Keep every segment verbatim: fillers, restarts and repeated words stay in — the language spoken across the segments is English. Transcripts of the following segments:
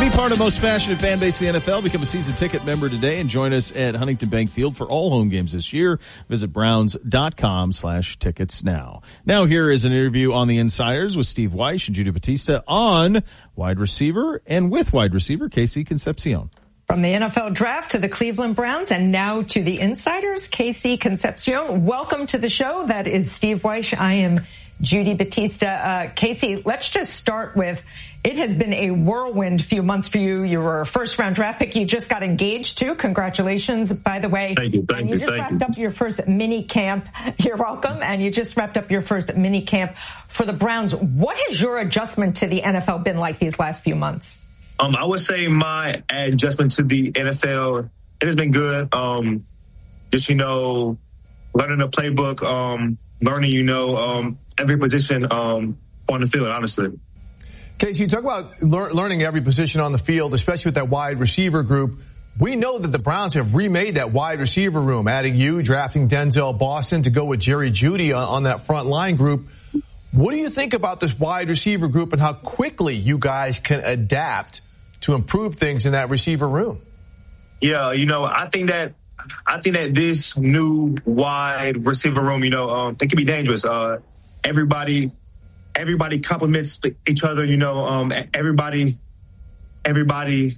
Be part of the most passionate fan base in the N F L. Become a season ticket member today and join us at Huntington Bank Field for all home games this year. Visit browns.com slash tickets now. Now here is an interview on the Insiders with Steve Wyche and Judy Batista on wide receiver and with wide receiver Casey Concepcion. From the N F L draft to the Cleveland Browns and now to the Insiders, Casey Concepcion. Welcome to the show. That is Steve Wyche. I am Judy Batista. Uh, Casey, let's just start with, it has been a whirlwind few months for you. You were a first-round draft pick. You just got engaged, too. Congratulations, by the way. Thank you. Thank and you, you just thank wrapped you. up your first mini camp. You're welcome. And you just wrapped up your first mini camp for the Browns. What has your adjustment to the N F L been like these last few months? Um, I would say my adjustment to the N F L, it has been good. Um, just, you know, learning the playbook, um, learning, you know, um, every position um, on the field, honestly. Casey, you talk about lear- learning every position on the field, especially with that wide receiver group. We know that the Browns have remade that wide receiver room, adding you, drafting Denzel Boston to go with Jerry Jeudy on, on that front line group. What do you think about this wide receiver group and how quickly you guys can adapt to improve things in that receiver room? Yeah, you know, I think that I think that this new wide receiver room, you know, um, it can be dangerous. Uh, everybody, everybody complements each other. You know, um, everybody, everybody,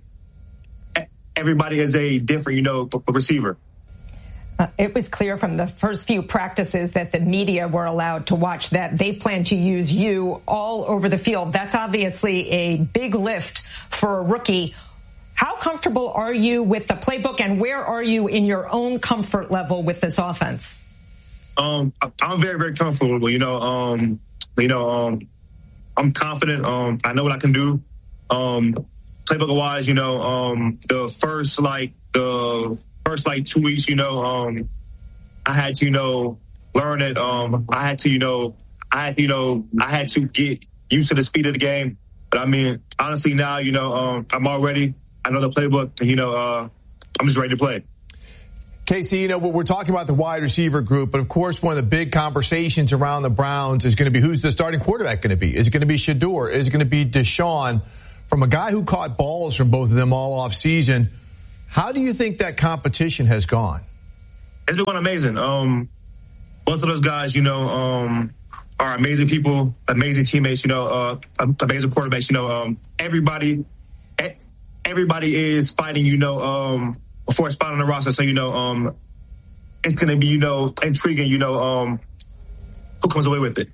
everybody is a different, you know, receiver. Uh, it was clear from the first few practices that the media were allowed to watch that they plan to use you all over the field. That's obviously a big lift for a rookie. How comfortable are you with the playbook, and where are you in your own comfort level with this offense? Um, I'm very, very comfortable. You know, um, you know, um, I'm confident. Um, I know what I can do. Um, playbook wise, you know, um, the first like the first like two weeks, you know, um, I had to, you know, learn it. Um, I had to, you know, I had to, you know, I had to get used to the speed of the game. But I mean, honestly, now, you know, um, I'm already. I know the playbook, and, you know, uh, I'm just ready to play. Casey, you know, we're talking about the wide receiver group, but of course, one of the big conversations around the Browns is going to be who's the starting quarterback going to be? Is it going to be Shedeur? Is it going to be Deshaun? From a guy who caught balls from both of them all off season, how do you think that competition has gone? It's been going amazing. Um, both of those guys, you know, um, are amazing people, amazing teammates, you know, uh, amazing quarterbacks. You know, um, everybody, everybody is fighting, you know, um, for a spot on the roster. So, you know, um, it's going to be, you know, intriguing, you know, um, who comes away with it.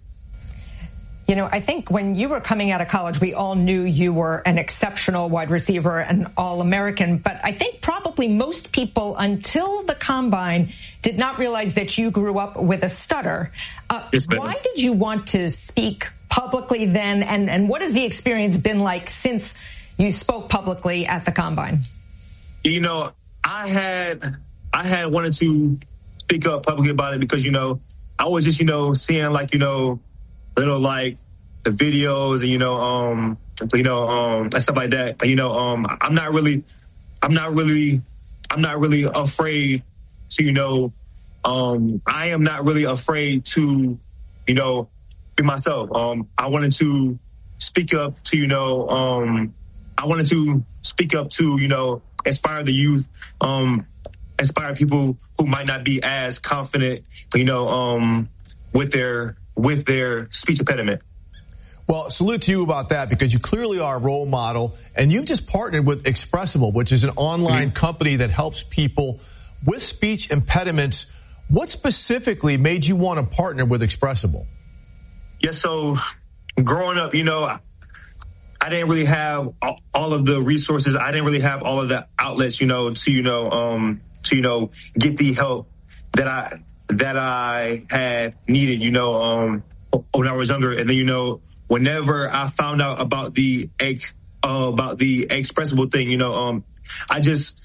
You know, I think when you were coming out of college, we all knew you were an exceptional wide receiver, an All-American. But I think probably most people, until the Combine, did not realize that you grew up with a stutter. Uh, yes, why did you want to speak publicly then? And, and what has the experience been like since you spoke publicly at the Combine? You know, I had I had wanted to speak up publicly about it because, you know, I was just, you know, seeing like, you know, little like the videos and, you know, um, you know, um, and stuff like that. You know, um, I'm not really, I'm not really, I'm not really afraid to, you know, um, I am not really afraid to, you know, be myself. Um, I wanted to speak up to, you know, um, I wanted to speak up to, you know, inspire the youth, um, inspire people who might not be as confident, you know, um, with their, with their speech impediment. Well, salute to you about that, because you clearly are a role model, and you've just partnered with Expressible, which is an online mm-hmm. company that helps people with speech impediments. What specifically made you want to partner with Expressible? Yeah, so growing up, you know, I, I didn't really have all of the resources. I didn't really have all of the outlets, you know, to, you know, um, to, you know, get the help that I, that I had needed, you know, um, when I was younger. And then, you know, whenever I found out about the, ex, uh, about the Expressible thing, you know, um, I just,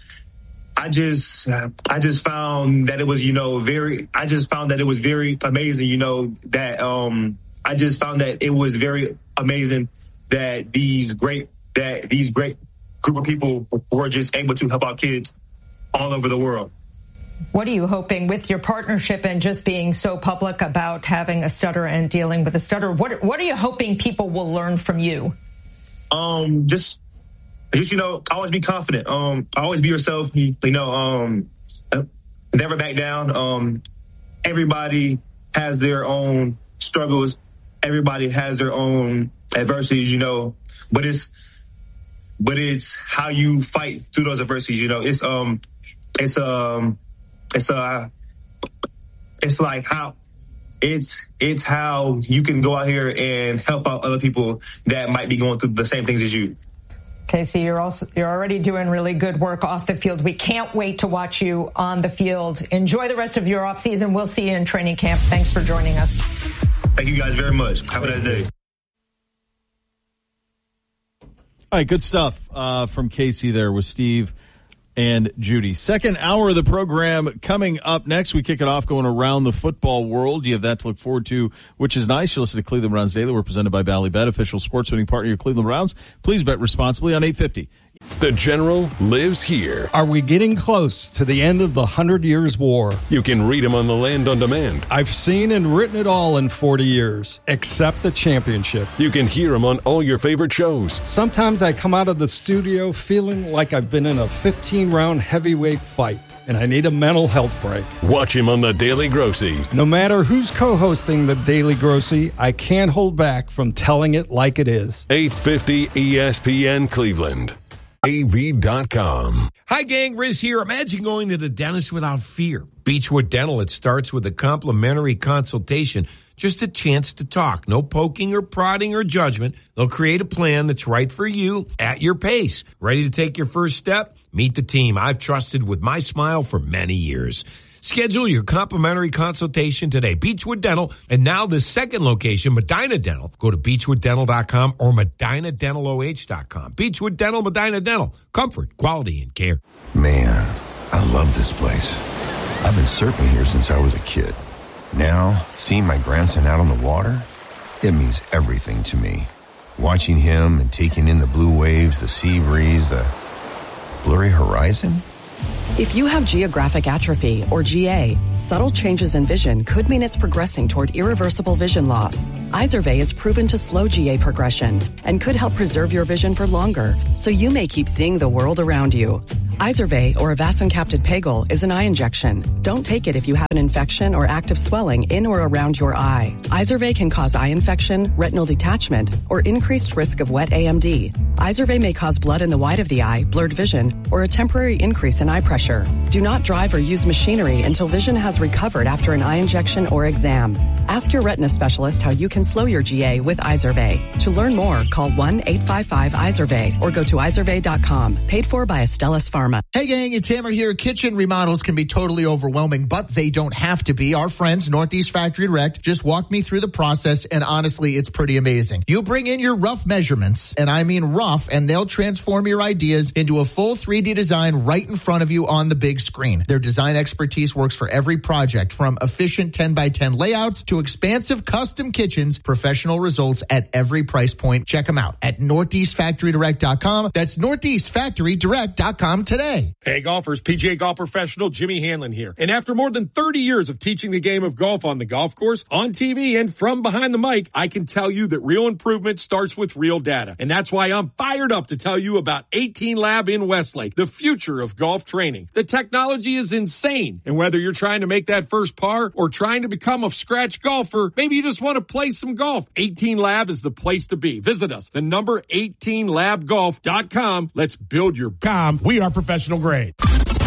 I just, I just found that it was, you know, very, I just found that it was very amazing, you know, that, um, I just found that it was very amazing that these great, that these great group of people were just able to help out kids all over the world. What are you hoping with your partnership and just being so public about having a stutter and dealing with a stutter? What What are you hoping people will learn from you? Um, just just, you know, always be confident. Um, always be yourself. You, you know, um, never back down. Um, everybody has their own struggles. Everybody has their own adversities, you know, but it's, but it's how you fight through those adversities. You know, it's, um, it's, um, it's, uh, it's like how, it's, it's how you can go out here and help out other people that might be going through the same things as you. Casey, you're also you're already doing really good work off the field. We can't wait to watch you on the field. Enjoy the rest of your off season. We'll see you in training camp. Thanks for joining us. Thank you guys very much. Have a nice day. All right, good stuff uh, from Casey there with Steve and Judy. Second hour of the program coming up next. We kick it off going around the football world. You have that to look forward to, which is nice. You listen to Cleveland Browns Daily. We're presented by Ballybet, official sports betting partner of your Cleveland Browns. Please bet responsibly on eight fifty. The General lives here. Are we getting close to the end of the Hundred Years' War? You can read him on the Land on Demand. I've seen and written it all in forty years, except the championship. You can hear him on all your favorite shows. Sometimes I come out of the studio feeling like I've been in a fifteen-round heavyweight fight, and I need a mental health break. Watch him on the Daily Grossy. No matter who's co-hosting the Daily Grossy, I can't hold back from telling it like it is. eight fifty E S P N Cleveland. A V dot com. Hi, gang. Riz here. Imagine going to the dentist without fear. Beechwood Dental, it starts with a complimentary consultation, just a chance to talk. No poking or prodding or judgment. They'll create a plan that's right for you at your pace. Ready to take your first step? Meet the team I've trusted with my smile for many years. Schedule your complimentary consultation today. Beechwood Dental, and now this second location, Medina Dental. Go to beechwood dental dot com or medina dental o h dot com. Beechwood Dental, Medina Dental. Comfort, quality, and care. Man, I love this place. I've been surfing here since I was a kid. Now, seeing my grandson out on the water, it means everything to me. Watching him and taking in the blue waves, the sea breeze, the blurry horizon. If you have geographic atrophy, or G A, subtle changes in vision could mean it's progressing toward irreversible vision loss. Izervay is proven to slow G A progression and could help preserve your vision for longer, so you may keep seeing the world around you. Izervay, or avacincaptad pegol, is an eye injection. Don't take it if you have an infection or active swelling in or around your eye. Izervay can cause eye infection, retinal detachment, or increased risk of wet A M D. Izervay may cause blood in the white of the eye, blurred vision, or a temporary increase in eye pressure. Do not drive or use machinery until vision has recovered after an eye injection or exam. Ask your retina specialist how you can slow your G A with Izervay. To learn more, call one eight five five Izervay or go to izervay dot com. Paid for by Astellas Pharma. Hey gang, it's Hammer here. Kitchen remodels can be totally overwhelming, but they don't have to be. Our friends, Northeast Factory Direct, just walked me through the process, and honestly, it's pretty amazing. You bring in your rough measurements, and I mean rough, and they'll transform your ideas into a full three D design right in front of you on the big screen. Their design expertise works for every project, from efficient ten by ten layouts to expansive custom kitchens, professional results at every price point. Check them out at northeast factory direct dot com. That's northeast factory direct dot com today. Hey golfers, P G A golf professional Jimmy Hanlon here. And after more than thirty years of teaching the game of golf on the golf course, on T V, and from behind the mic, I can tell you that real improvement starts with real data. And that's why I'm fired up to tell you about eighteen Lab in Westlake, the future of golf training. The technology is insane. And whether you're trying to make that first par or trying to become a scratch golfer, maybe you just want to play some golf, eighteen Lab is the place to be. Visit us, the number eighteen lab golf dot com. Let's build your com. We are professional grade.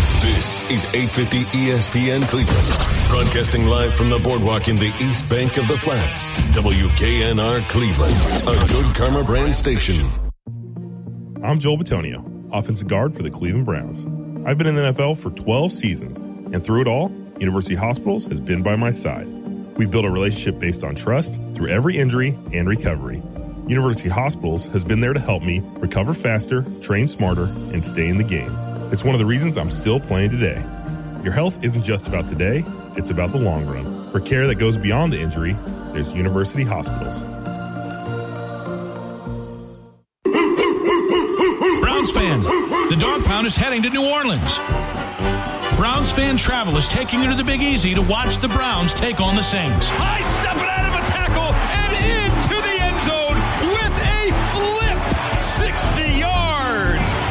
This is eight fifty E S P N Cleveland. Broadcasting live from the boardwalk in the East Bank of the Flats. W K N R Cleveland, a Good Karma brand station. I'm Joel Bitonio, offensive guard for the Cleveland Browns. I've been in the N F L for twelve seasons, and through it all, University Hospitals has been by my side. We've built a relationship based on trust through every injury and recovery. University Hospitals has been there to help me recover faster, train smarter, and stay in the game. It's one of the reasons I'm still playing today. Your health isn't just about today, it's about the long run. For care that goes beyond the injury, there's University Hospitals. Browns fans, the Dog Pound is heading to New Orleans. Browns Fan Travel is taking you to the Big Easy to watch the Browns take on the Saints. High stepping out of a tackle and into the end zone with a flip, sixty yards.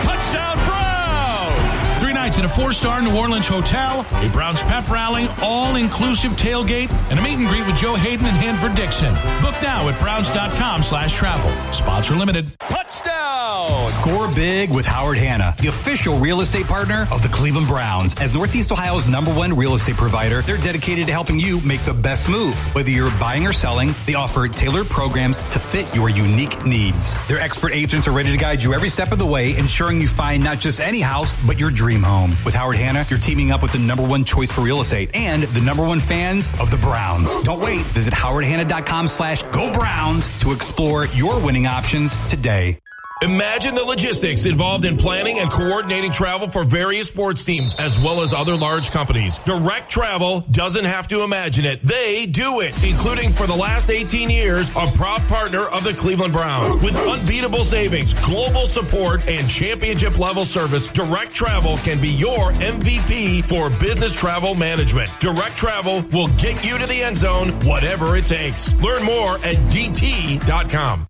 nights in a four-star New Orleans hotel, a Browns pep rally, all-inclusive tailgate, and a meet and greet with Joe Hayden and Hanford Dixon. Book now at Browns.com slash travel. Sponsor limited. Touchdown! Score big with Howard Hanna, the official real estate partner of the Cleveland Browns. As Northeast Ohio's number one real estate provider, they're dedicated to helping you make the best move. Whether you're buying or selling, they offer tailored programs to fit your unique needs. Their expert agents are ready to guide you every step of the way, ensuring you find not just any house, but your dream home. With Howard Hanna, you're teaming up with the number one choice for real estate and the number one fans of the Browns. Don't wait. Visit howardhanna.com slash go Browns to explore your winning options today. Imagine the logistics involved in planning and coordinating travel for various sports teams as well as other large companies. Direct Travel doesn't have to imagine it. They do it, including for the last eighteen years, a proud partner of the Cleveland Browns. With unbeatable savings, global support, and championship level service, Direct Travel can be your M V P for business travel management. Direct Travel will get you to the end zone, whatever it takes. Learn more at D T dot com.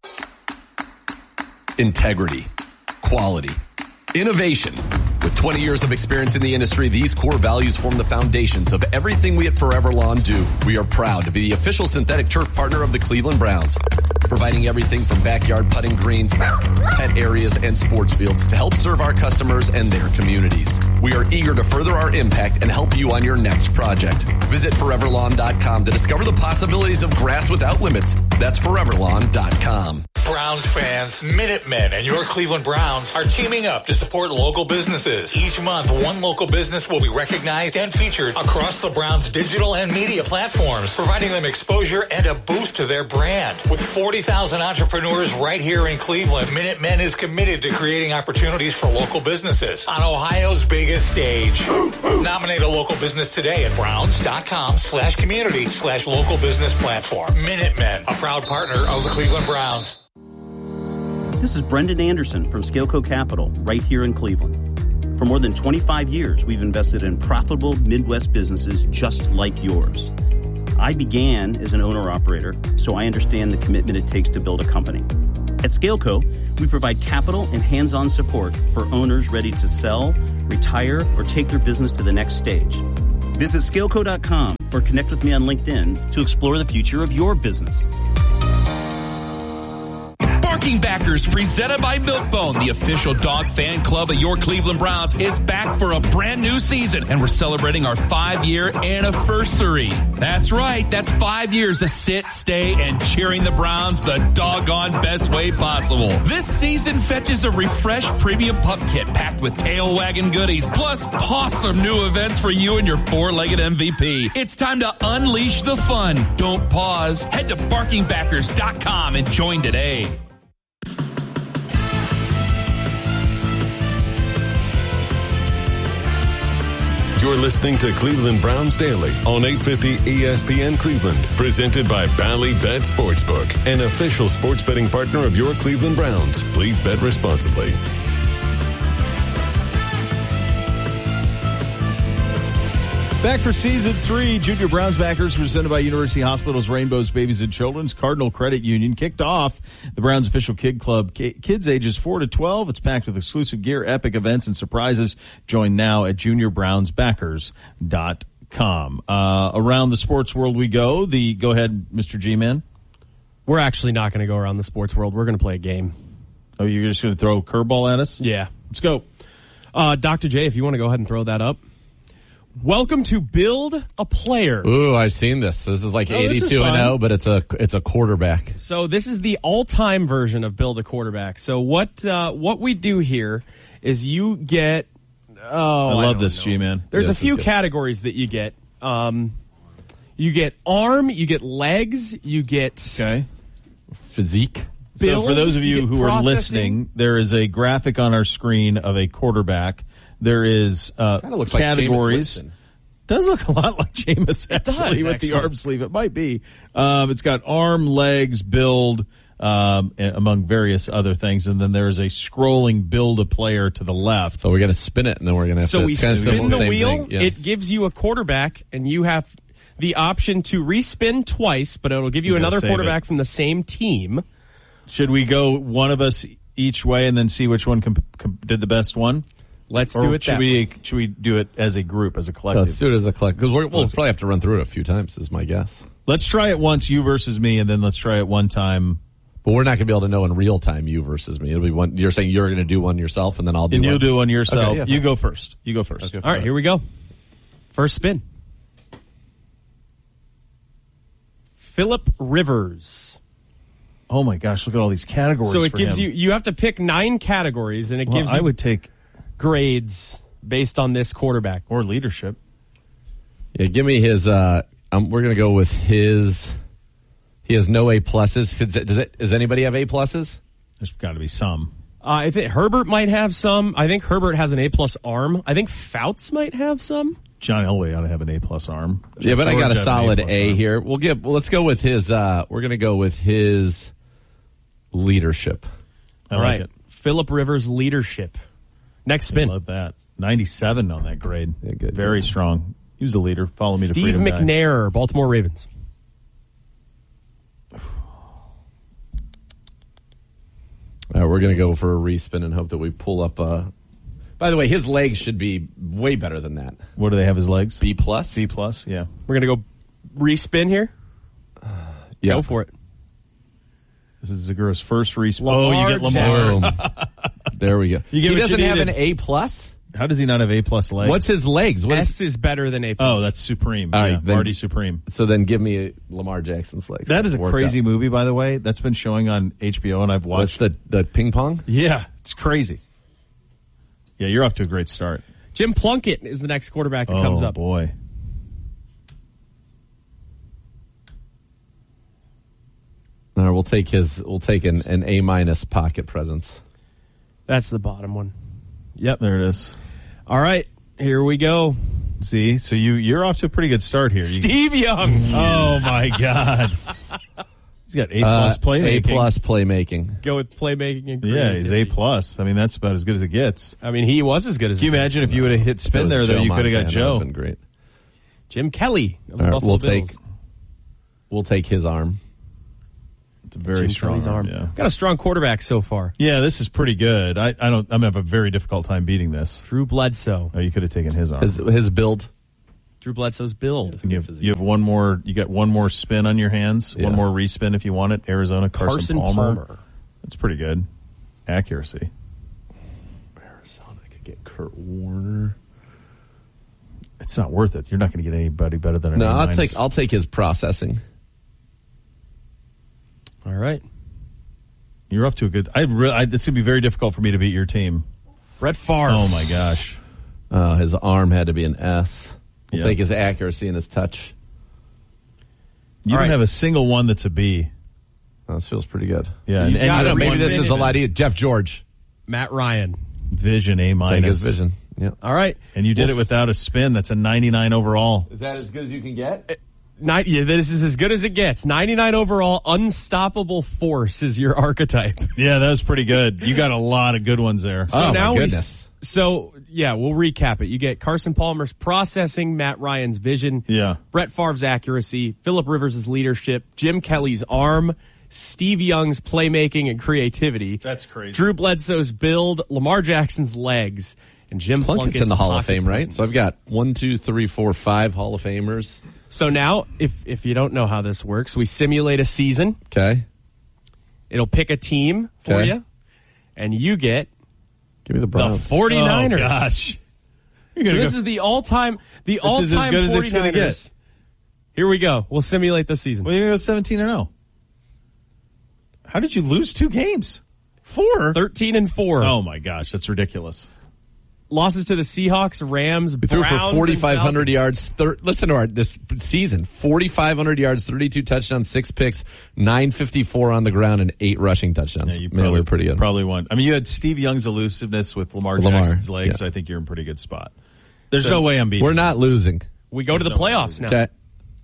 Integrity, quality, innovation. With twenty years of experience in the industry, these core values form the foundations of everything we at Forever Lawn do. We are proud to be the official synthetic turf partner of the Cleveland Browns, providing everything from backyard putting greens, pet areas, and sports fields to help serve our customers and their communities. We are eager to further our impact and help you on your next project. Visit forever lawn dot com to discover the possibilities of grass without limits. That's forever lawn dot com. Browns fans, Minutemen and your Cleveland Browns are teaming up to support local businesses. Each month, one local business will be recognized and featured across the Browns' digital and media platforms, providing them exposure and a boost to their brand. With forty thousand entrepreneurs right here in Cleveland, Minutemen is committed to creating opportunities for local businesses on Ohio's biggest stage. Nominate a local business today at browns.com slash community slash local business platform. Minutemen, a proud partner of the Cleveland Browns. This is Brendan Anderson from Scaleco Capital, right here in Cleveland. For more than twenty-five years, we've invested in profitable Midwest businesses just like yours. I began as an owner-operator, so I understand the commitment it takes to build a company. At Scaleco, we provide capital and hands-on support for owners ready to sell, retire, or take their business to the next stage. Visit scaleco dot com or connect with me on LinkedIn to explore the future of your business. Barking Backers, presented by Milkbone, the official dog fan club of your Cleveland Browns, is back for a brand new season, and we're celebrating our five-year anniversary. That's right, that's five years of sit, stay, and cheering the Browns the doggone best way possible. This season fetches a refreshed premium pup kit packed with tail wagging goodies, plus awesome new events for you and your four-legged M V P. It's time to unleash the fun. Don't pause. Head to barking backers dot com and join today. You're listening to Cleveland Browns Daily on eight fifty E S P N Cleveland, presented by Bally Bet Sportsbook, an official sports betting partner of your Cleveland Browns. Please bet responsibly. Back for season three, Junior Browns Backers, presented by University Hospitals, Rainbows, Babies and Children's Cardinal Credit Union, kicked off the Browns official kid club. Kids ages four to twelve. It's packed with exclusive gear, epic events, and surprises. Join now at junior browns backers dot com. Uh, around the sports world we go. The Go ahead, Mister G-Man. We're actually not going to go around the sports world. We're going to play a game. Oh, you're just going to throw a curveball at us? Yeah. Let's go. Uh, Doctor J, if you want to go ahead and throw that up. Welcome to Build a Player. Ooh, I've seen this. This is like oh, eighty-two and oh, but it's a it's a quarterback. So this is the all-time version of Build a Quarterback. So what uh, what we do here is you get. Oh, I love I this, know. G-Man. There's yes, a few categories that you get. Um, you get arm, you get legs, you get okay physique. Build, so for those of you, you who are listening, there is a graphic on our screen of a quarterback. There is uh, looks categories. Like does look a lot like Jameis actually does, with actually. the arm sleeve. It might be. Um, it's got arm, legs, build, um, among various other things, and then there is a scrolling build a player to the left. So we're going to spin it, and then we're going to. So we spin simple, the wheel. Yes. It gives you a quarterback, and you have the option to respin twice, but it'll give you, you another quarterback it. from the same team. Should we go one of us each way and then see which one comp- comp- did the best one? Let's or do it should that we should we do it as a group, as a collective? Let's do it as a collective, because we'll probably have to run through it a few times, is my guess. Let's try it once, you versus me, and then let's try it one time. But we're not going to be able to know in real time, you versus me. It'll be one. You're saying you're going to do one yourself, and then I'll do and one. you'll do one yourself. Okay, yeah, you fine. go first. You go first. Okay, All right, here we go. First spin. Philip Rivers. Oh my gosh! Look at all these categories. So it for gives him. you you have to pick nine categories, and it Well, gives you I would take grades based on this quarterback or leadership. Yeah, give me his. Uh, um, we're going to go with his. He has no A pluses. Does, it, does it? Does anybody have A pluses? There's got to be some. Uh, I think Herbert might have some. I think Herbert has an A plus arm. I think Fouts might have some. John Elway ought to have an A plus arm. Yeah, but George I got a had an solid A-plus A arm. here. We'll give. Well, let's go with his. Uh, we're going to go with his leadership. I All like right, it. Philip Rivers leadership. Next spin. I love that. ninety-seven on that grade. Yeah, good. Very strong. He was a leader. Follow me to Steve freedom. guy. McNair, Baltimore Ravens. All right, we're going to go for a respin and hope that we pull up. Uh, by the way, his legs should be way better than that. What do they have? His legs? B plus. B plus. Yeah. We're gonna go respin here. Yeah. Go for it. This is Zagura's first respawn. Lamar Oh, you get Lamar. Boom. There we go. You get he what doesn't you have needed. an A plus. How does he not have A plus legs? What's his legs? What S is, is better than A plus. Oh, that's Supreme. All yeah, right, then- Marty Supreme. so then give me Lamar Jackson's legs. That is a Worked crazy out. movie, by the way. That's been showing on H B O, and I've What's watched. the the ping pong? Yeah, it's crazy. Yeah, you're off to a great start. Jim Plunkett is the next quarterback that oh comes up. boy. All right, we'll take his. We'll take an, an A minus pocket presence. That's the bottom one. Yep. There it is. All right, here we go. See, so you you're off to a pretty good start here. You, Steve Young. oh my God. He's got A plus Uh, playmaking. A plus playmaking. Go with playmaking and Yeah, he's A creativity. plus. I mean, that's about as good as it gets. I mean, he was as good as. Can you imagine if you would have hit spin there, though? You could have got Joe. Been great. Jim Kelly of the All right, Buffalo we'll Bills. take. We'll take his arm. It's a very Jim strong Kelly's arm. arm. Yeah. Got a strong quarterback so far. Yeah, this is pretty good. I, I don't. I'm gonna have a very difficult time beating this. Drew Bledsoe. Oh, you could have taken his arm. His his build. Drew Bledsoe's build. You have, you have one more. You got one more spin on your hands. Yeah. One more respin if you want it. Arizona Carson, Carson Palmer. Palmer. That's pretty good. Accuracy. Arizona could get Kurt Warner. It's not worth it. You're not going to get anybody better than an No, A I'll minus. take. I'll take his processing. All right. You're up to a good. I, re, I this would be very difficult for me to beat your team. Brett Favre. Oh my gosh. Uh, his arm had to be an S. We'll Yeah. take his accuracy and his touch. You All don't right. have a single one that's a B. Oh, this feels pretty good. Yeah, So and, you've and got I you don't have know, maybe one this is a vision. lot easier. Jeff George. Matt Ryan. Vision A Take minus. his vision. Yeah. All right. And you did We'll it without a spin. That's a ninety-nine overall. Is that as good as you can get? Ni- yeah, this is as good as it gets. ninety-nine overall, unstoppable force is your archetype. Yeah, that was pretty good. You got a lot of good ones there. So Oh, my now we, goodness. s- so yeah, we'll recap it. You get Carson Palmer's processing, Matt Ryan's vision, Yeah. Brett Favre's accuracy, Phillip Rivers' leadership, Jim Kelly's arm, Steve Young's playmaking and creativity. That's crazy. Drew Bledsoe's build, Lamar Jackson's legs, and Jim Plunkett's Plunkett's in the Hall of pocket Fame, right? presence. So I've got one, two, three, four, five Hall of Famers. So now, if if you don't know how this works, we simulate a season. Okay. It'll pick a team for Okay. you, and you get Give me the the Browns. 49ers. Oh, gosh. You're So gonna this go- is the all-time the This all-time is as good as it's gonna 49ers. get. Here we go. We'll simulate the season. Well, you're going to go seventeen and oh. How did you lose two games? Four? thirteen and four. Oh, my gosh. That's ridiculous. Losses to the Seahawks, Rams, We threw Browns, for and forty-five hundred Falcons. yards. Thir- listen to our this season: forty-five hundred yards, thirty-two touchdowns, six picks, nine fifty-four on the ground, and eight rushing touchdowns. Yeah, you Man, probably, we were pretty good. Probably won. I mean, you had Steve Young's elusiveness with Lamar, Lamar, Jackson's legs. yeah. I think you're in a pretty good spot. There's So no way I'm beating We're you. not losing. We go to the No, playoffs now. Okay.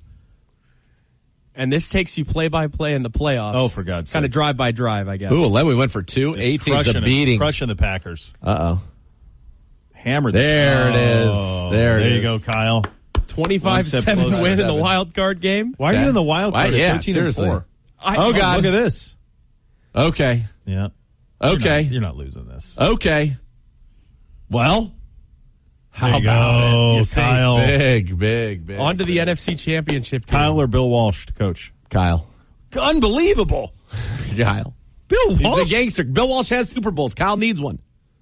And this takes you play by play in the playoffs. Oh, for God's Kind of sakes. drive by drive, I guess. Ooh, then we went for two. Just Eighteen's crushing a it- beating. Crushing the Packers. Uh oh. Hammered. There it is. Oh, There it There you is. go, Kyle. twenty-five One step seven closer. win in the Seven. wild card game. Why are Okay. you in the wild Why- card? at yeah, thirteen seriously. and four. I, Oh, God. Look at this. Okay. Yeah. Okay. You're not, you're not losing this. Okay. Well, how There you about go, it? You see? Kyle. Big, big, big. On to the big. N F C Championship game. Kyle or Bill Walsh to coach? Kyle. Unbelievable. Kyle. Bill He's Walsh? the gangster. Bill Walsh has Super Bowls. Kyle needs one.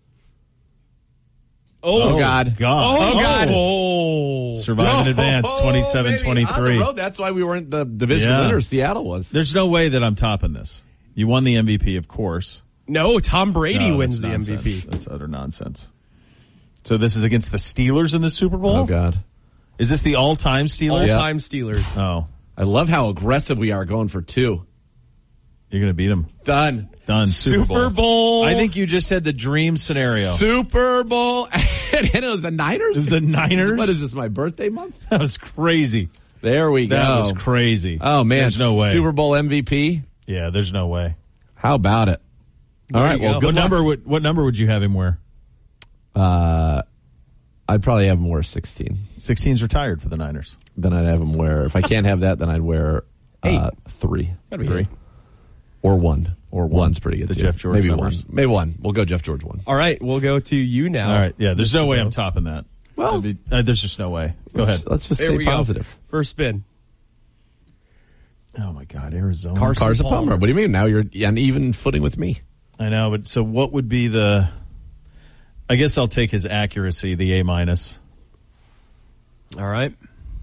Oh, Oh, God. God. Oh, God. Oh. Survive in advance, twenty-seven baby. twenty-three. On the road, that's why we weren't the division Yeah. winner. Seattle was. There's no way that I'm topping this. You won the M V P, of course. No, Tom Brady No, wins the that's M V P. nonsense. That's utter nonsense. So this is against the Steelers in the Super Bowl? Oh, God. Is this the all-time Steelers? All-time Steelers. Oh. I love how aggressive we are going for two. You're going to beat them. Done. Done. Super, Super Bowl. I think you just had the dream scenario. Super Bowl. And it was the Niners? Is the Niners? What is this, my birthday month? That was crazy. There we go. That was crazy. Oh, man. There's no way. Super Bowl M V P? Yeah, there's no way. How about it? All There right. you Well, go. good What luck. number would what number would you have him wear? Uh, I'd probably have him wear sixteen. sixteen's retired for the Niners. Then I'd have him wear, if I can't have that, then I'd wear uh, three. Gotta be Three. eight. Or one. Or one. One's pretty good, The too. Jeff George Maybe numbers. one. Maybe one. We'll go Jeff George one. All right, we'll go to you now. All right. Yeah, there's no way I'm topping that. Well, I'd be, uh, there's just no way. Go let's, ahead. Let's just There stay we go. positive. First spin. Oh, my God. Arizona. Carson Carson Palmer. Palmer. What do you mean? Now you're on even footing with me. I know, but so what would be the... I guess I'll take his accuracy, the A minus. All right.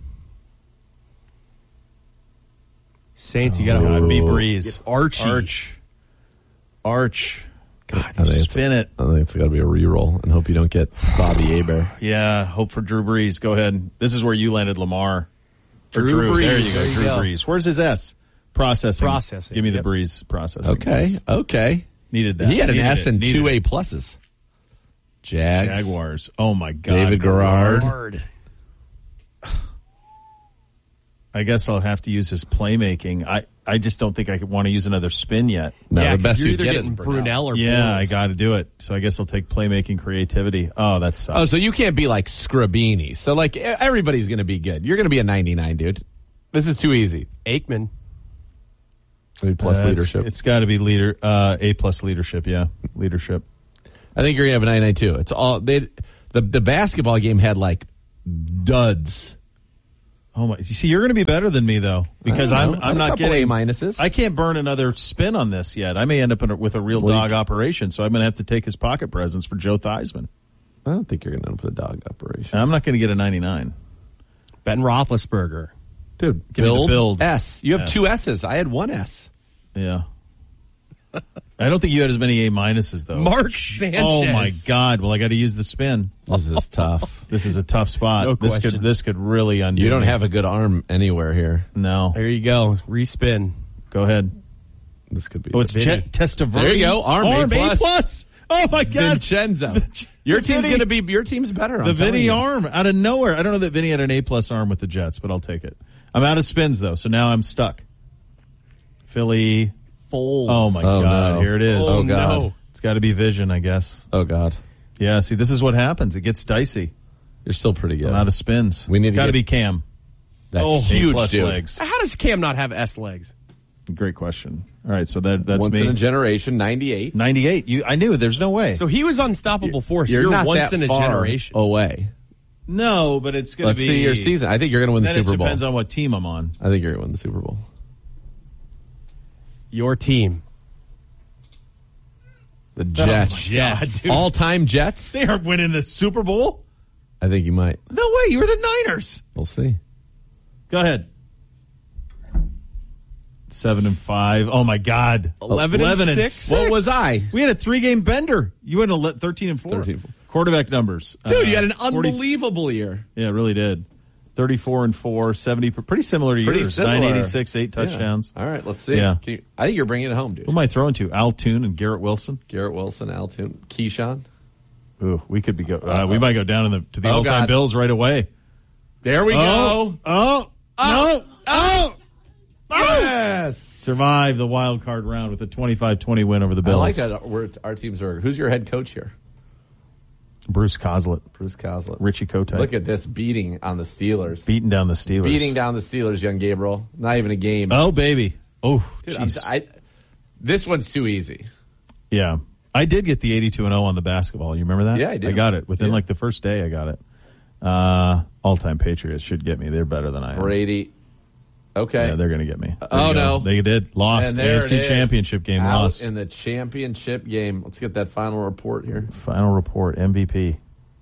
Saints, you got to God, be Breeze. Archie. Arch. Arch. God, I you think it's- spin it. I think it's got to be a re-roll and hope you don't get Bobby Aber. Yeah, hope for Drew Brees. Go ahead. This is where you landed Lamar. Or Drew Brees. There you go, There you Drew go. Brees. Where's his S? Processing. Processing, Give me yep. the Brees processing. Okay, please. okay. Needed that. He had an Needed S it. and Needed two it. A pluses. Jags. Jaguars. Oh, my God. David Garrard. Hard. I guess I'll have to use his playmaking. I, I just don't think I could want to use another spin yet. No, yeah, the 'cause best you're you either get getting is Brunel or Yeah, Bortles. I got to do it. So I guess I'll take playmaking creativity. Oh, that sucks. Oh, so you can't be like Scrabini. So like e- everybody's going to be good. You're going to be a ninety-nine, dude. This is too easy. Aikman. A plus Uh, it's- leadership. It's got to be leader. Uh, A plus leadership. Yeah, leadership. I think you're going to have a ninety-nine too. It's all they. The the basketball game had like duds. Oh my! You see, you're going to be better than me though, because I I'm don't know. I'm A not couple getting A minuses. I can't burn another spin on this yet. I may end up in a, with a real Well, you dog c- operation, so I'm going to have to take his pocket presents for Joe Theismann. I don't think you're going to end up with a dog operation. I'm not going to get a ninety-nine. Ben Roethlisberger. Dude, Give me the build, build. S. You have S. two S's. I had one S. Yeah. I don't think you had as many A minuses though. Mark Sanchez. Oh my God! Well, I got to use the spin. This is tough. This is a tough spot. No this question. could this could really undo. You don't me. have a good arm anywhere here. no. There you go. Respin. Go ahead. This could be. Oh, it's the- Jet Testaverde. There you go. Arm, A A plus. plus. Oh my God! Vincenzo. Your the team's Vinny- going to be. Your team's better. The I'm telling Vinny you. arm out of nowhere. I don't know that Vinny had an A plus arm with the Jets, but I'll take it. I'm out of spins though, so now I'm stuck. Philly. Foles. Oh my Oh, God! no. Here it is. Oh, God. no. It's got to be vision, I guess. Oh God, Yeah. See, this is what happens. It gets dicey. you're still pretty good. I'm out of spins. We need to got to get- be Cam. That's Oh, huge, A plus dude. legs. How does Cam not have S legs? Great question. All right, so that that's Once me. in a generation, ninety-eight. ninety-eight. You, I knew. There's no way. So he was unstoppable force. You're, You're, not once that in a far generation. away. no, but it's going to Let's be. see your season. I think you're going to win the Then Super it Bowl. depends on what team I'm on. I think you're going to win the Super Bowl. Your team. The Jets. Oh, Jets. dude. All-time Jets. They are winning the Super Bowl. I think you might. No way. You were the Niners. We'll see. Go ahead. Seven and five. Oh my God. Eleven and Eleven and six? six. What was I? We had a three-game bender. You had a thirteen and four. thirteen and four. Quarterback numbers, Dude, Uh, you had an forty unbelievable year. Yeah, it really did. Thirty-four and four, seventy. Pretty similar to Pretty yours. similar. Nine eighty-six, eight Yeah. touchdowns. All right, let's see. Yeah. Can you- I think you're bringing it home, dude. Who am I throwing to? Al Toon and Garrett Wilson. Garrett Wilson, Altoon, Keyshawn. Ooh, we could be go. Uh, we might go down in the to the Oh, all-time God. Bills right away. There we Oh, go. oh, Oh, oh, Yes. survive the wild card round with a twenty-five twenty win over the I Bills. like that. We're, our teams are. Who's your head coach here? Bruce Coslett, Bruce Coslett. Richie Cote. Look at this beating on the Steelers. beating down the Steelers. Beating down the Steelers, young Gabriel. Not even a game. Oh baby. Oh, Dude, I'm, jeez. I, this one's too easy. Yeah. I did get the eighty-two and oh on the basketball. You remember that? Yeah, I do. I got it. Within Yeah. like the first day, I got it. Uh, all-time Patriots should get me. They're better than I am. Brady. Okay. Yeah, they're going to get me. There Oh, you go. no. They did. Lost. And A there F C it is. Championship game. Out Lost. in the championship game. Let's get that final report here. Final report. M V P.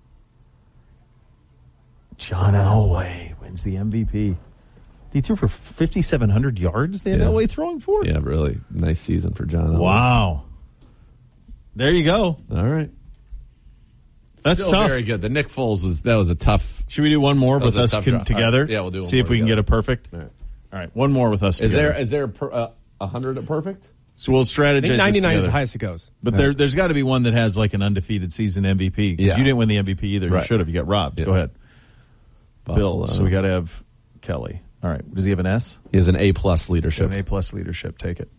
John Elway wins the M V P. He threw for fifty-seven hundred yards. They had Yeah. Elway throwing for. Yeah, really nice season for John Elway. Wow. There you go. All right. That's Still tough. very good. The Nick Foles was that was a tough. Should we do one more That with was a us tough con- draw. together? All right. Yeah, we'll do one See if more we can together. get a perfect. All right. All right, one more with us. Is together. there is there a per, uh, a hundred at perfect? So we'll I strategize. think this ninety-nine is together. the highest it goes. But Yeah. there, there's got to be one that has like an undefeated season M V P. Because Yeah. you didn't win the M V P either. Right. You should have. You got robbed. Yeah. Go ahead. Buffalo. Bill. So we got to have Kelly. All right. Does he have an S? He has an A plus leadership. An A plus leadership. Take it.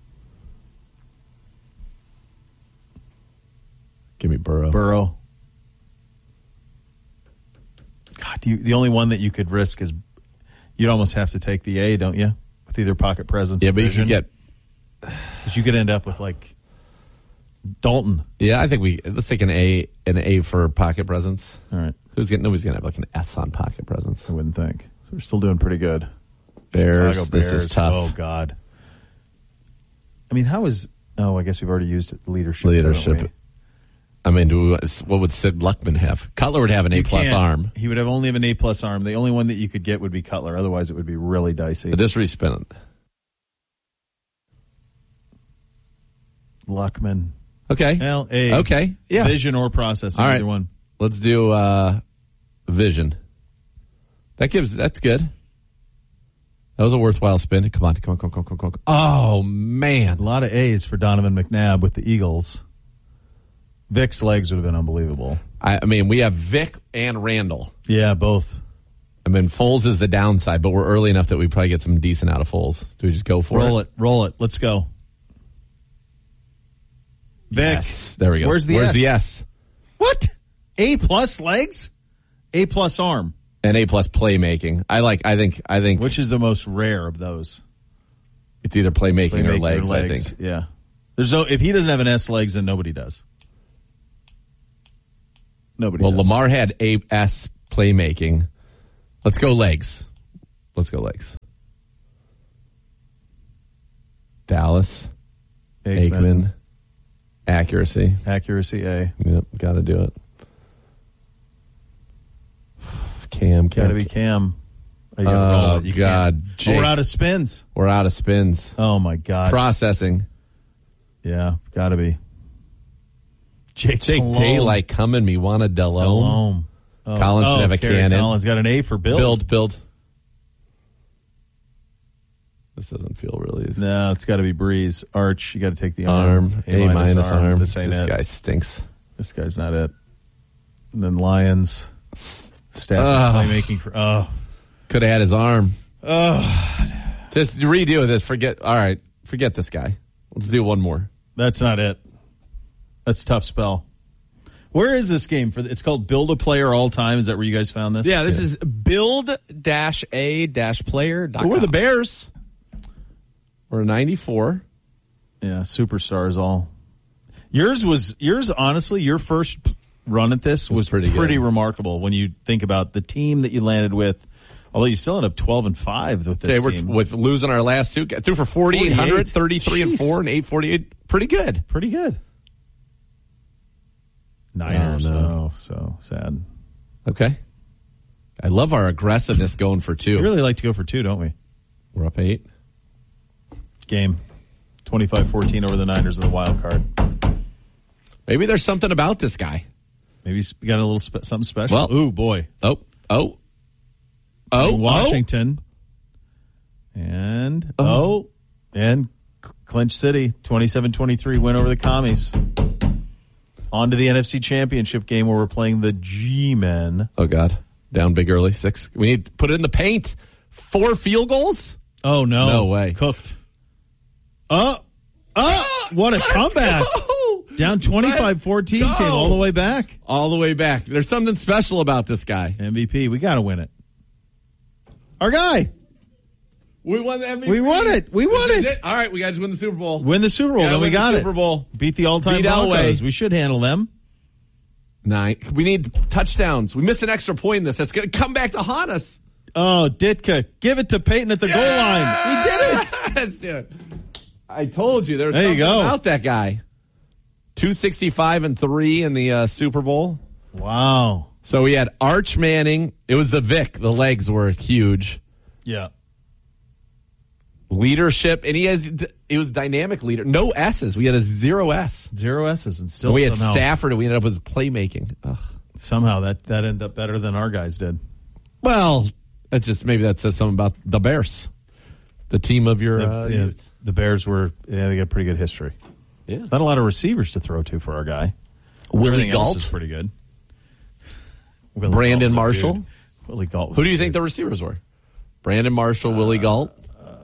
Give me Burrow. Burrow. God, you, the only one that you could risk is you'd almost have to take the A, don't you? With either pocket presence. Yeah, or but you vision. could get. Because you could end up with like Dalton. Yeah, I think we let's take an A, an A for pocket presence. All right. Who's getting? Nobody's gonna have like an S on pocket presence. I wouldn't think. So we're still doing pretty good. Bears. Chicago This Bears. is tough. Oh God. I mean, how is? Oh, I guess we've already used leadership. Leadership. haven't we? I mean, do we, what would Sid Luckman have? Cutler would have an A You plus can't. arm. He would have only have an A plus arm. The only one that you could get would be Cutler. Otherwise, it would be really dicey. But just respin it. Luckman. Okay. Well, A. Okay. Yeah. Vision or processing. All right. Either one. Let's do uh, vision. That gives. That's good. That was a worthwhile spin. Come on, come on, come on, come on, come on. Oh man, A lot of A's for Donovan McNabb with the Eagles. Vic's legs would have been unbelievable. I, I mean, we have Vic and Randall. Yeah, both. I mean, Foles is the downside, but we're early enough that we probably get some decent out of Foles. Do we just go for Roll it? it. Roll it. Let's go. Vic. Yes. There we go. Where's the Where's S? the S? What? A plus legs? A plus arm. And A plus playmaking. I like. I think. I think. Which is the most rare of those? It's either playmaking, or Playmaker legs, I think. Yeah. There's no. If he doesn't have an S legs, then nobody does. Nobody. Well, does. Lamar had A S playmaking. Let's go legs. Let's go legs. Dallas. Aikman. Aikman. Accuracy. Accuracy A. Yep, got to do it. Cam, Cam. Got to be Cam. Oh, you gotta Oh, roll it. You God. can't. Jake. Oh, we're out of spins. We're out of spins. Oh my God. Processing. Yeah, got to be. Jake, Jake Delhomme. Daylight coming. Me want a Delhomme. Delhomme. Oh, Collins should oh, have a Kerry cannon. Collins got an A for build. Build, build. This doesn't feel really. No, it's got to be Breeze. Arch, you got to take the arm. Arm. A, minus arm. This ain't This it. guy stinks. This guy's not it. And then Lions. Staff Ugh. playmaking for. Oh. Could have had his arm. Oh. Just redo this. Forget. All right. Forget this guy. Let's do one more. That's not it. That's a tough spell. Where is this game? For? It's called Build a Player All Time. Is that where you guys found this? Yeah, this is build dash a dash player. We're the Bears. We're ninety-four. Yeah, superstars all. Yours was yours. Honestly, your first run at this was, Was pretty pretty, good. remarkable when you think about the team that you landed with. Although you still ended up twelve and five with this Okay, we're team. with losing our last two. Threw for forty-eight hundred, thirty-three and Jeez. four, and eight forty-eight. Pretty good. Pretty good. Niners. Oh, Oh, no. so sad. Okay. I love our aggressiveness going for two. We really like to go for two, don't we? We're up eight. Game twenty-five fourteen over the Niners in the wild card. Maybe there's something about this guy. Maybe he's got a little spe- something special. Well- Ooh, boy. Oh, oh, oh, Washington. And, oh, Oh. and Clinch City, twenty-seven twenty-three win over the Commies. On to the N F C Championship game where we're playing the G-Men. Oh, God. Down big early. Six. We need to put it in the paint. Four field goals? Oh, no. No way. Cooked. Oh, oh, what a comeback. Go! Down twenty-five fourteen, Go! came all the way back. All the way back. There's something special about this guy. M V P, we got to win it. Our guy. We won the M V P. We won it. We won This is it. All right, we got to win the Super Bowl. Win the Super Bowl. Gotta Then we win the got it. Super Bowl. Beat the all-time Beat Broncos. Elway. We should handle them. Nine. We need touchdowns. We missed an extra point in this. That's going to come back to haunt us. Oh, Ditka. Give it to Peyton at the yeah! goal line. We did it. Let's do it. I told you there was there something you go. about that guy. two sixty-five and three in the uh, Super Bowl. Wow. So we had Arch Manning. It was the Vic. The legs were huge. Yeah. Leadership, and he has, it was dynamic leader. No S's. We had a zero S. Zero S's, and still and we had somehow, Stafford, and we ended up with playmaking. Ugh. Somehow that, that ended up better than our guys did. Well, that's just, maybe that says something about the Bears, the team of your The, uh, yeah, youth. the Bears were, yeah, they got pretty good history. Yeah. Not a lot of receivers to throw to for our guy. Willie Everything else Gault. is pretty good. Willie Brandon Gault's a Marshall. dude. Willie Gault. Was Who do you a think dude. the receivers were? Brandon Marshall, uh, Willie Gault.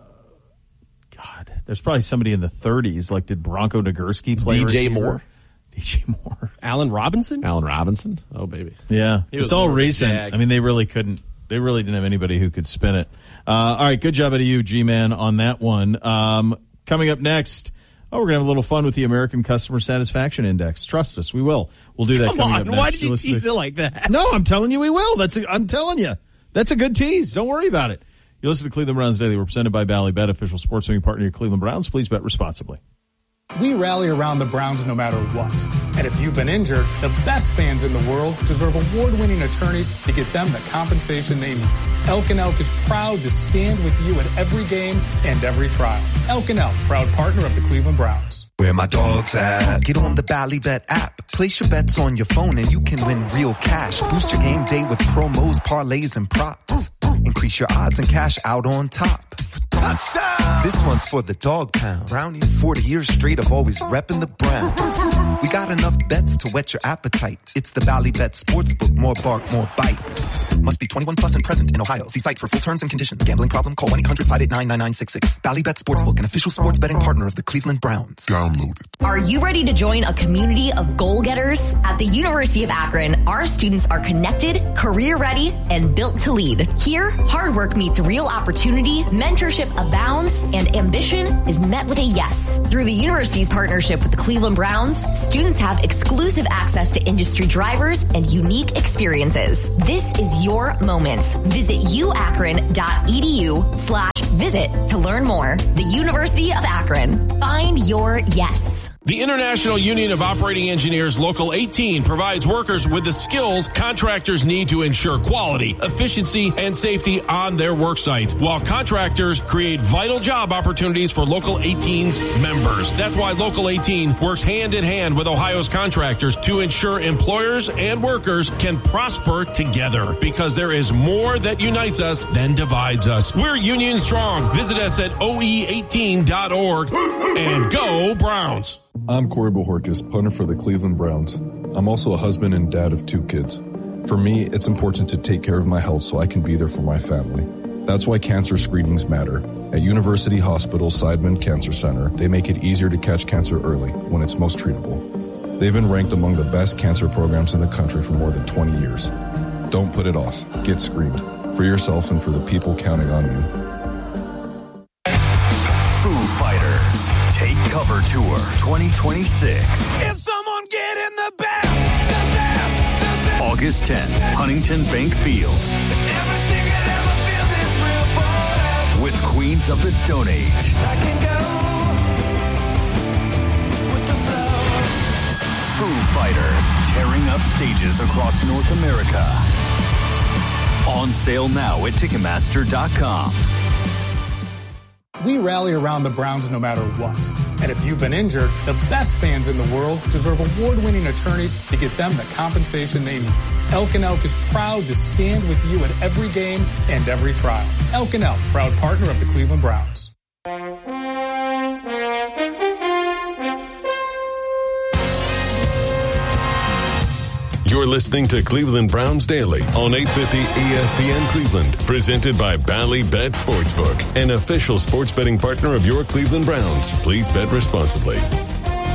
God, there's probably somebody in the thirties. Like, did Bronco Nagurski play D J receiver? Moore. D J Moore. Allen Robinson? Allen Robinson. Oh, baby. Yeah. He It's was all more of a recent. jag. I mean, they really couldn't, they really didn't have anybody who could spin it. Uh, all right. Good job out of you, G-Man, on that one. Um, coming up next, oh, we're going to have a little fun with the American Customer Satisfaction Index. Trust us. We will. We'll do that Come coming on. up next. Why did you Listen tease to- it like that? No, I'm telling you we will. That's a, I'm telling you. That's a good tease. Don't worry about it. You listen to Cleveland Browns Daily. We're presented by Bally Bet, official sports betting partner of your Cleveland Browns. Please bet responsibly. We rally around the Browns no matter what. And if you've been injured, the best fans in the world deserve award-winning attorneys to get them the compensation they need. Elk and Elk is proud to stand with you at every game and every trial. Elk and Elk, proud partner of the Cleveland Browns. Where my dog's at? Get on the Bally Bet app. Place your bets on your phone and you can win real cash. Boost your game day with promos, parlays, and props. Increase your odds and cash out on top. Touchdown! This one's for the dog pound. Brownies. forty years straight of always repping the Browns. We got enough bets to whet your appetite. It's the Bally Bet Sportsbook. More bark, more bite. Must be twenty-one plus and present in Ohio. See site for full terms and conditions. Gambling problem? Call one eight hundred five eight nine nine nine six six. Bally Bet Sportsbook, an official sports betting partner of the Cleveland Browns. Download it. Are you ready to join a community of goal-getters? At the University of Akron, our students are connected, career-ready, and built to lead. Here, hard work meets real opportunity, mentorship abounds, and ambition is met with a yes. Through the university's partnership with the Cleveland Browns, students have exclusive access to industry drivers and unique experiences. This is your moment. Visit uakron.edu slash visit to learn more. The University of Akron. Find your yes. The International Union of Operating Engineers Local eighteen provides workers with the skills contractors need to ensure quality, efficiency, and safety on their work sites, while contractors create vital job opportunities for Local eighteen's members. That's why Local eighteen works hand in hand with Ohio's contractors to ensure employers and workers can prosper together, because there is more that unites us than divides us. We're union strong. Visit us at O E eighteen dot org and go Browns. I'm Corey Bohorkis, punter for the Cleveland Browns. I'm also a husband and dad of two kids. For me, it's important to take care of my health so I can be there for my family. That's why cancer screenings matter. At University Hospital Seidman Cancer Center, they make it easier to catch cancer early when it's most treatable. They've been ranked among the best cancer programs in the country for more than twenty years. Don't put it off. Get screened. For yourself and for the people counting on you. Foo Fighters Take Cover Tour twenty twenty-six. Is someone getting the best? The best, the best. August tenth, Huntington Bank Field. Everything that ever feel this real forever. With Queens of the Stone Age. I can go with the flow. Foo Fighters tearing up stages across North America. On sale now at Ticketmaster dot com. We rally around the Browns no matter what. And if you've been injured, the best fans in the world deserve award-winning attorneys to get them the compensation they need. Elk and Elk is proud to stand with you at every game and every trial. Elk and Elk, proud partner of the Cleveland Browns. You're listening to Cleveland Browns Daily on eight fifty E S P N Cleveland, presented by Bally Bet Sportsbook, an official sports betting partner of your Cleveland Browns. Please bet responsibly.